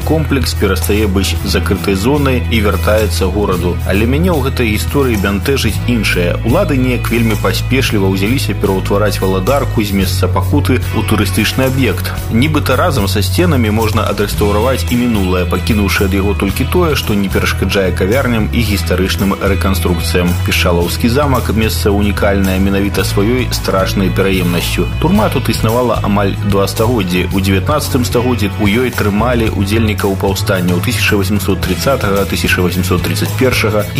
комплекс перастае быць закрытай зонай і вяртаецца гораду. Але мяне ў гэтай гісторыі бянтэжыць іншае. Улады неяк вельмі паспешліва ўзяліся пераўтвараць Валадарку з месца пакуты ў турыстычны аб'ект. Нібыта разам са сценамі можна адрэстаўраваць і мінулае, пакінуўшы ад яго толькі тое, што не перашкаджае кавярням і гістарычным рэканструкцыям. Пішалаўскі замак – месца унікальнае менавіта сваёй страшнай пераемнасцю. Турма тут існавала амаль 2 стагоддзі. У 19 стагоддзі у ёй трымалі удзельнікаў паўстання ў 1830, 1831 і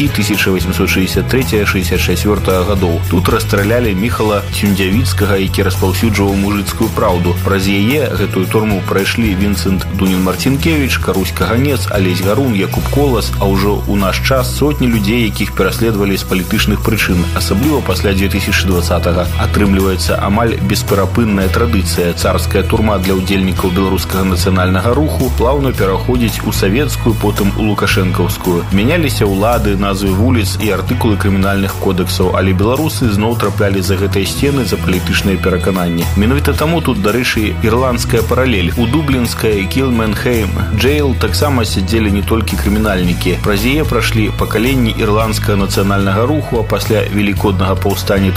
1863-64 гадоў. Тут расстралялі Міхала Цюндзявіцкага, які распаўсюджваў мужыцкую праўду. Праз яе гэтую турму прайшлі Вінцэнт Дунін-Марцінкевіч, Карусь Каганец, Алесь Гарун, Якуб Колас, а ўжо ў наш час сотні людзей, якіх пераследавалі з палітычных прычын, асабліва пасля 2020-го. Атрымліваецца амаль бесперапынная традыцыя. Царская турма для ўдзельнікаў беларускага нацыянальнага руху плаўна пераходзіць у савецкую, потым у лукашэнкаўскую. Мяняліся ўлады, назвы вуліц і артыкулы крымінальных кодексаў, але беларусы зноў траплялі за гэтыя сцены за палітычныя перакананні. Менавіта таму тут, дарэчы, ірландская паралель. У дублінскай Кілменхейм Джейл таксама сядзелі не толькі крымінальнікі. Праз яе прашлі пакаленні ірландскага нацыянальнага руху, а пасля велікоднага паўстання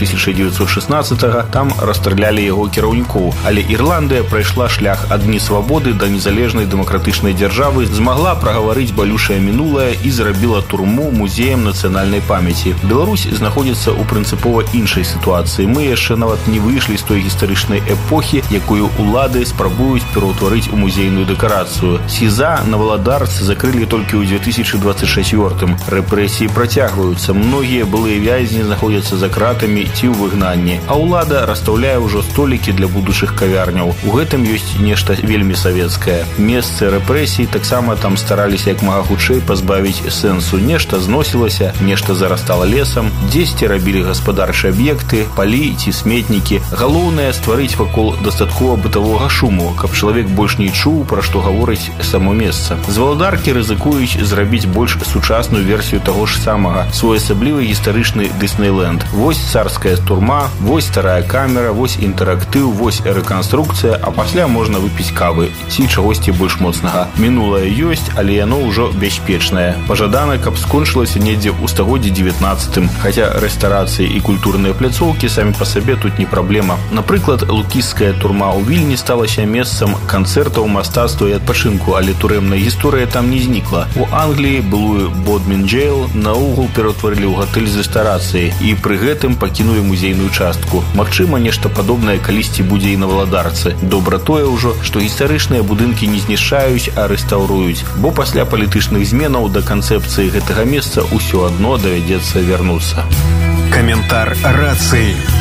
1916-го там расстралялі яго кіраўнікоў. Але Ірландыя прайшла шлях ад несвабоды да незалежнай дэмакратычнай дзяржавы, змагла прагаварыць балючае мінулае і зрабіла турму музеем нацыянальнай памяці. Беларусь знаходзіцца ў прынцыпова іншай сітуацыі. Мы яшчэ нават не выйшлі з той гістарычнай эпохі, якую улады спрабуюць пераўтварыць у музейную дэкарацыю. СІЗА на Валадарцы закрылі толькі ў 2024-м. Рэпрэсіі працягваюцца. Многія былыя вязні знаходзяцца за кратамі ці ў выгнанні. А ўлада расстаўляе ўжо столікі для будучых кавярняў. У гэтым ёсць нешта вельмі савецкае. Месцы рэпрэсій таксама там стараліся як мага хутчэй пазбавіць сэнсу. Нешта зносілася, нешта зарастала лесам, дзесьці рабілі гаспадарчыя аб'екты, палі ці сметнікі. Галоўнае стварыць вакол дастаткова бытавога шуму, каб чалавек больш не чуў, пра што гаворыць само месца. З Валадаркі рызыкуюць зрабіць больш сучасную версію таго ж самага, своеасаблівы гістарычны Дыснейленд. Вось царская турма, вось старая камера, вось інтэрактыў, вось рэканструкцыя, а пасля можна выпіць кавы ці чагосьці больш моцнага. Мінулае ёсць, але яно ўжо бяспечнае. Пажадана, каб скончылася недзе ў стагоддзі 19-м, хаця рэстарацыі і культурныя пляцоўкі самі па сабе тут не праблема. Напрыклад, лукіская турма ў Вільні сталася месцам канцэртаў, мастацтва і адпачынку, але турэмная гісторыя там не знікла. У Англіі былую Бодмін Джейл наогул пераўтварылі ў гатэль з рэстарацыяй і пры гэтым пакінулі музейную частку. Магчыма, нешта падобнае калісьці будзе і на Валадарцы. Добра тое ўжо, што гістарычныя будынкі не знішчаюць, а рэстаўруюць, бо пасля палітычных зменаў да канцэпцыі гэтага месца ўсё адно давядзецца вярнуцца. Каментар рацыі.